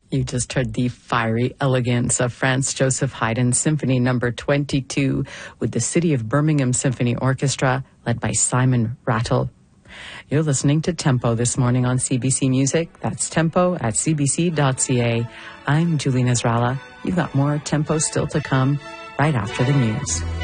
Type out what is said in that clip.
You just heard the fiery elegance of Franz Joseph Haydn's Symphony Number 22 with the City of Birmingham Symphony Orchestra, led by Simon Rattle. You're listening to Tempo this morning on CBC Music. That's tempo at cbc.ca. I'm Julie Nasrallah. You've got more Tempo still to come right after the news.